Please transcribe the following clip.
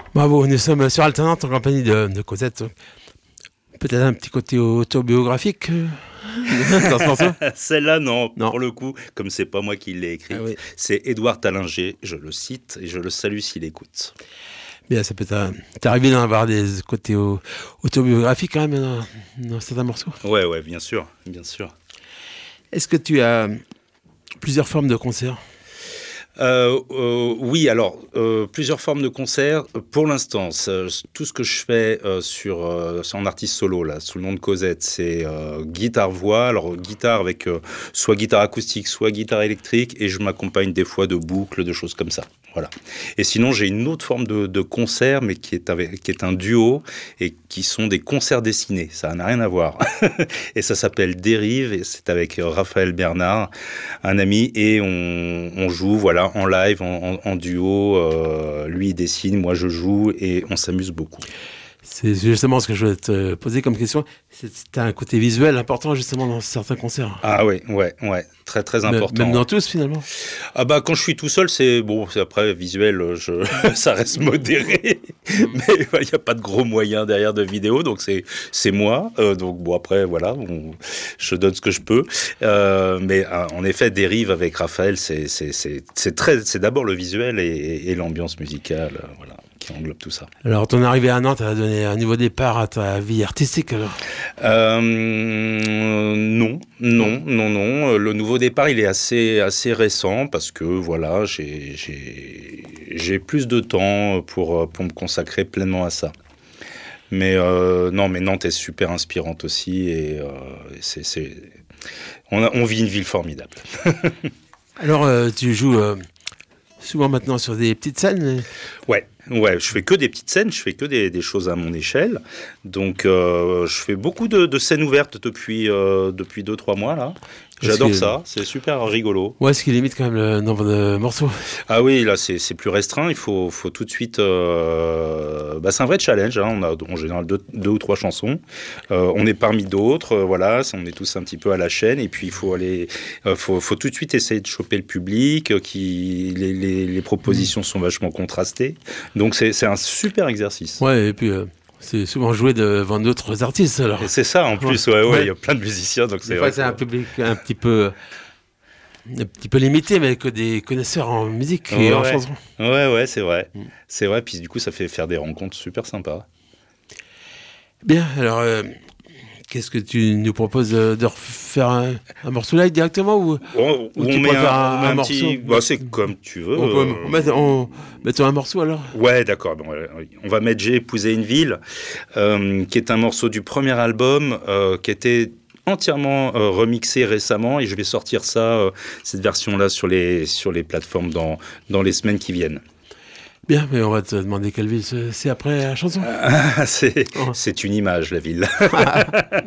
Bravo, nous sommes sur Alternante en compagnie de Cosette. Peut-être un petit côté autobiographique dans ce morceau. Celle-là, non, Non. pour le coup, comme c'est pas moi qui l'ai écrit, Ah oui. c'est Édouard Tallinger, je le cite et je le salue s'il écoute. Bien, ça peut t'arriver d'en avoir des côtés autobiographiques quand même dans certains morceaux. Ouais, bien sûr, bien sûr. Est-ce que tu as plusieurs formes de concerts? Oui, alors, plusieurs formes de concerts. Pour l'instant, tout ce que je fais c'est en artiste solo, là, sous le nom de Cosette, c'est guitare-voix. Alors, guitare avec soit guitare acoustique, soit guitare électrique, et je m'accompagne des fois de boucles, de choses comme ça. Voilà. Et sinon, j'ai une autre forme de concert, mais qui est un duo, et qui sont des concerts dessinés. Ça n'a rien à voir. Et ça s'appelle Dérive, et c'est avec Raphaël Bernard, un ami, et on joue, voilà, en live, en duo. Lui, il dessine, moi, je joue, et on s'amuse beaucoup. C'est justement ce que je voulais te poser comme question. T'as un côté visuel important justement dans certains concerts. Ah ouais, très très important. Même dans tous finalement. Ah bah quand je suis tout seul, c'est après visuel, ça reste modéré, mais il n'y a pas de gros moyens derrière de vidéo, donc c'est moi. Donc bon après voilà, je donne ce que je peux. Mais en effet, Dérive avec Raphaël, c'est d'abord le visuel et l'ambiance musicale, voilà, qui englobe tout ça. Alors ton arrivée à Nantes a donné un nouveau départ à ta vie artistique alors? Non. Le nouveau départ, il est assez récent parce que voilà, j'ai plus de temps pour me consacrer pleinement à ça. Mais non, mais Nantes est super inspirante aussi et on vit une ville formidable. Alors tu joues souvent maintenant sur des petites scènes. Ouais, je fais que des petites scènes, je fais que des choses à mon échelle. Donc, je fais beaucoup de scènes ouvertes depuis 2-3 mois, là. J'adore ça, c'est super rigolo. Ouais, ce qui limite quand même le nombre de morceaux. Ah oui, là, c'est plus restreint. Il faut tout de suite... c'est un vrai challenge. Hein. On a en général 2 ou 3 chansons. On est parmi d'autres, voilà. On est tous un petit peu à la chaîne. Et puis, il faut aller... faut tout de suite essayer de choper le public. Les propositions sont vachement contrastées. Donc, c'est un super exercice. Ouais, et puis... c'est souvent joué devant d'autres artistes, alors. Et c'est ça, en plus, ouais, il y a plein de musiciens, donc c'est vrai. C'est un public un petit peu limité, mais que des connaisseurs en musique et en chanson. Ouais, c'est vrai. C'est vrai, puis du coup, ça fait faire des rencontres super sympas. Bien, alors, qu'est-ce que tu nous proposes de refaire un morceau live directement ou on tu met un morceau c'est comme tu veux. Mettons un morceau alors. Ouais, d'accord. Bon, on va mettre J'ai épousé une ville, qui est un morceau du premier album, qui était entièrement remixé récemment, et je vais sortir cette version-là sur les plateformes dans les semaines qui viennent. Bien, mais on va te demander quelle ville c'est après la chanson. C'est une image, la ville.